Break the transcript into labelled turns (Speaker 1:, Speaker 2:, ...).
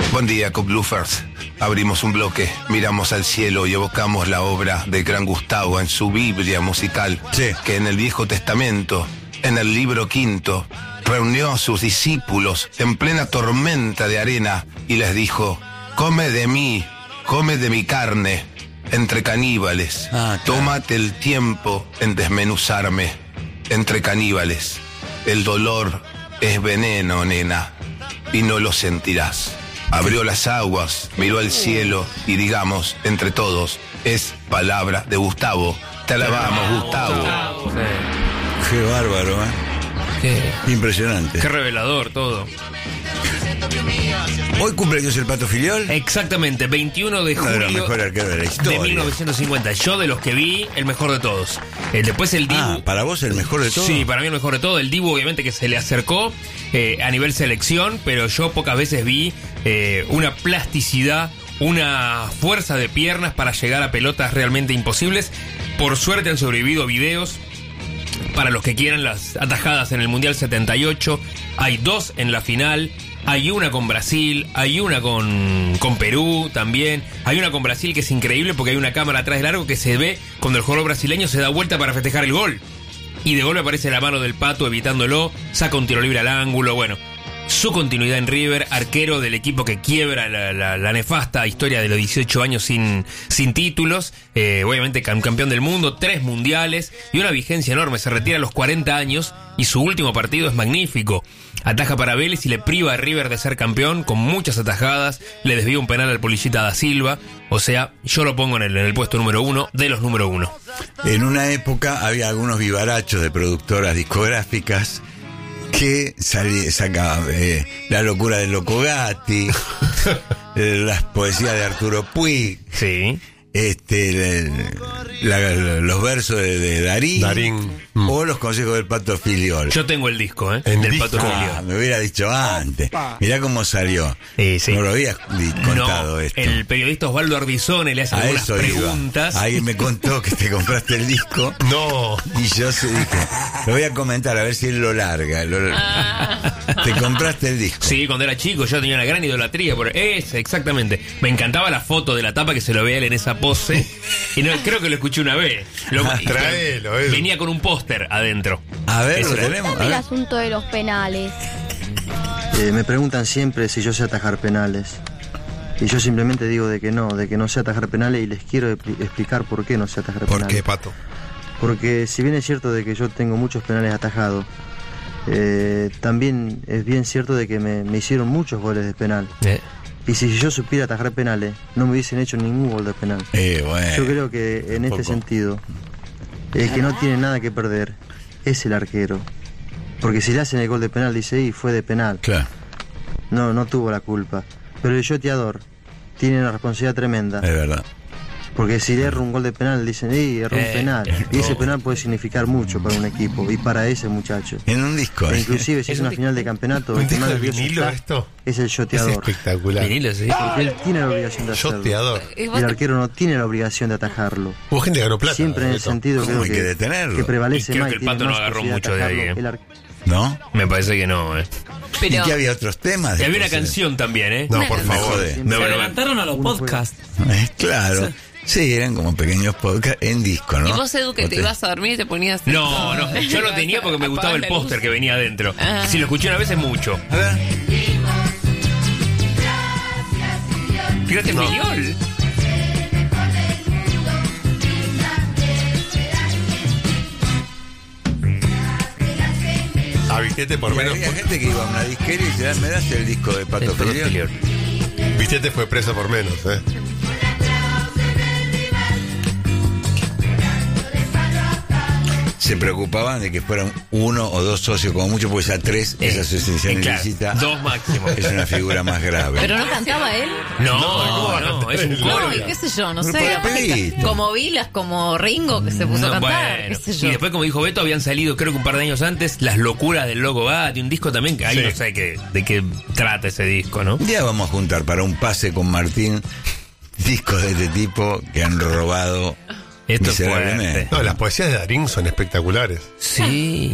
Speaker 1: Buen día, Coploofers. Abrimos un bloque, miramos al cielo y evocamos la obra de Gran Gustavo en su Biblia musical,
Speaker 2: Sí.
Speaker 1: que en el Viejo Testamento, en el libro quinto, reunió a sus discípulos en plena tormenta de arena y les dijo: come de mí, come de mi carne, entre caníbales.
Speaker 2: Claro.
Speaker 1: Tómate el tiempo en desmenuzarme, entre caníbales. El dolor es veneno, nena, y no lo sentirás. Abrió las aguas, miró al cielo y digamos, entre todos, es palabra de Gustavo. Te alabamos, Gustavo.
Speaker 2: Qué bárbaro, ¿eh?
Speaker 3: Qué
Speaker 2: Impresionante.
Speaker 3: revelador todo.
Speaker 2: Hoy cumpleaños el Pato Filiol.
Speaker 3: Exactamente, 21 de
Speaker 2: Uno de los
Speaker 3: julio
Speaker 2: mejores arqueros de la
Speaker 3: de
Speaker 2: historia.
Speaker 3: 1950. Yo de los que vi, el mejor de todos. Después el Dibu.
Speaker 2: Ah, ¿para vos el mejor de todos?
Speaker 3: Sí, para mí el mejor de todo. El Dibu obviamente que se le acercó a nivel selección, pero yo pocas veces vi una plasticidad, una fuerza de piernas para llegar a pelotas realmente imposibles. Por suerte han sobrevivido videos para los que quieran las atajadas en el Mundial 78. Hay 2 en la final. Hay una con Brasil, hay una con Perú también. Hay una con Brasil que es increíble porque hay una cámara atrás del arco que se ve cuando el jugador brasileño se da vuelta para festejar el gol. Y de golpe aparece la mano del Pato evitándolo, saca un tiro libre al ángulo. Bueno, su continuidad en River, arquero del equipo que quiebra la nefasta historia de los 18 años sin títulos. Obviamente campeón del mundo, 3 mundiales y una vigencia enorme. Se retira a los 40 años y su último partido es magnífico. Ataja para Vélez y le priva a River de ser campeón con muchas atajadas. Le desvía un penal al Polillita da Silva. O sea, yo lo pongo en el puesto número 1 de los número 1.
Speaker 2: En una época había algunos vivarachos de productoras discográficas que sacaban La locura del Loco Gatti, las poesías de Arturo Puig,
Speaker 3: Sí.
Speaker 2: los versos de Darín, o los consejos del Pato Filiol.
Speaker 3: Yo tengo el disco,
Speaker 4: En
Speaker 3: del
Speaker 4: disco.
Speaker 3: Pato Filiol.
Speaker 2: Me hubiera dicho antes. Mirá cómo salió.
Speaker 3: Sí.
Speaker 2: No lo había contado
Speaker 3: No,
Speaker 2: esto.
Speaker 3: el periodista Osvaldo Ardizone le hace
Speaker 2: A
Speaker 3: algunas
Speaker 2: eso
Speaker 3: preguntas.
Speaker 2: iba. Alguien me contó que te compraste el disco.
Speaker 4: No.
Speaker 2: Y yo dije, lo voy a comentar a ver si él lo larga. Te compraste el disco.
Speaker 3: Sí, cuando era chico yo tenía una gran idolatría por ese, exactamente. Me encantaba la foto de la tapa que se lo veía él en esa pose. Y no, creo que lo escuché una vez.
Speaker 4: Tráelo, Edu.
Speaker 3: Venía con un póster adentro.
Speaker 2: A ver,
Speaker 3: Eso
Speaker 2: lo
Speaker 3: era.
Speaker 2: tenemos. A
Speaker 5: Dame el
Speaker 2: ver.
Speaker 5: asunto de los penales.
Speaker 6: Me preguntan siempre si yo sé atajar penales. Y yo simplemente digo de que no sé atajar penales y les quiero explicar por qué no sé atajar
Speaker 4: ¿Por
Speaker 6: penales.
Speaker 4: qué, Pato?
Speaker 6: Porque si bien es cierto de que yo tengo muchos penales atajados, también es bien cierto de que me hicieron muchos goles de penal. Y si yo supiera atajar penales, no me hubiesen hecho ningún gol de penal.
Speaker 2: Bueno.
Speaker 6: Yo creo que en este
Speaker 2: poco.
Speaker 6: sentido, el que no tiene nada que perder es el arquero. Porque si le hacen el gol de penal, dice, y fue de penal.
Speaker 2: Claro,
Speaker 6: No tuvo la culpa. Pero el yoteador tiene una responsabilidad tremenda.
Speaker 2: es verdad.
Speaker 6: Porque si le erra un gol de penal, dicen, erró un penal. Y ese penal puede significar mucho para un equipo y para ese muchacho.
Speaker 2: En un disco.
Speaker 6: E inclusive si es una final de campeonato,
Speaker 4: ¿Un
Speaker 6: el que
Speaker 4: disco
Speaker 6: más
Speaker 4: de
Speaker 6: nervioso
Speaker 4: vinilo
Speaker 6: está
Speaker 4: esto?
Speaker 6: es el
Speaker 4: Es
Speaker 6: yoteador.
Speaker 4: espectacular.
Speaker 3: Vinilo, sí.
Speaker 6: Porque él tiene la obligación de hacerlo.
Speaker 4: Yoteador.
Speaker 6: Y el arquero no tiene la obligación de atajarlo.
Speaker 4: Hubo gente que ganó plata.
Speaker 6: Siempre en el
Speaker 4: Beto.
Speaker 6: sentido
Speaker 2: ¿Cómo
Speaker 6: creo
Speaker 2: hay que detenerlo?
Speaker 6: que prevalece
Speaker 3: Y creo
Speaker 6: más
Speaker 3: que
Speaker 6: y
Speaker 3: el
Speaker 6: tiene
Speaker 3: Pato no
Speaker 6: más
Speaker 3: agarró
Speaker 6: posibilidad
Speaker 3: mucho de ahí,
Speaker 6: atajarlo.
Speaker 2: ¿No?
Speaker 3: Me parece que no,
Speaker 2: ¿Y
Speaker 7: Pero
Speaker 2: que había otros temas?
Speaker 3: Y había una
Speaker 2: después?
Speaker 3: canción también,
Speaker 4: No, por
Speaker 7: Me
Speaker 4: favor.
Speaker 2: jode.
Speaker 6: Siempre-
Speaker 3: No,
Speaker 7: se
Speaker 3: no,
Speaker 7: adelantaron a los
Speaker 6: Uno fue-
Speaker 7: podcasts.
Speaker 2: Claro. Sí, eran como pequeños podcasts en disco, ¿no?
Speaker 7: Y vos, Edu, que
Speaker 2: Vos
Speaker 7: te ibas a dormir y te ponías...
Speaker 3: No, yo lo tenía porque me gustaba el póster que venía adentro.
Speaker 7: Ah.
Speaker 3: Si lo escuché una vez es mucho.
Speaker 2: A ver.
Speaker 3: Fíjate, Filiol.
Speaker 4: A Vistete por
Speaker 2: Y
Speaker 4: menos.
Speaker 2: había gente que iba a una disquería y decía, ¿me das el disco de Pato
Speaker 3: El Pato
Speaker 2: Filiol?
Speaker 3: Filiol.
Speaker 4: Vistete fue preso por menos,
Speaker 2: Se preocupaban de que fueran 1 o 2 socios, como mucho, porque ya 3 es asociación
Speaker 3: claro,
Speaker 2: ilícita.
Speaker 3: 2 máximo.
Speaker 2: Es una figura más grave.
Speaker 7: Pero no cantaba él.
Speaker 3: No, es un
Speaker 7: No,
Speaker 3: coro.
Speaker 7: y qué sé yo, no
Speaker 2: Pero
Speaker 7: sé.
Speaker 2: por
Speaker 7: aparte,
Speaker 2: apellido.
Speaker 7: como Vilas, como Ringo, que se puso a
Speaker 3: No,
Speaker 7: cantar,
Speaker 3: bueno.
Speaker 7: qué sé yo.
Speaker 3: Y después, como dijo Beto, habían salido, creo que un par de años antes, Las locuras del Loco Gatti, un disco también que ahí
Speaker 4: Sí.
Speaker 3: no sé de qué trata ese disco, ¿no?
Speaker 2: Un día vamos a juntar para un pase con Martín discos de este tipo que han robado
Speaker 3: Esto es
Speaker 2: miserablemente.
Speaker 3: fuerte.
Speaker 4: No, las poesías de Darín son espectaculares.
Speaker 3: Sí.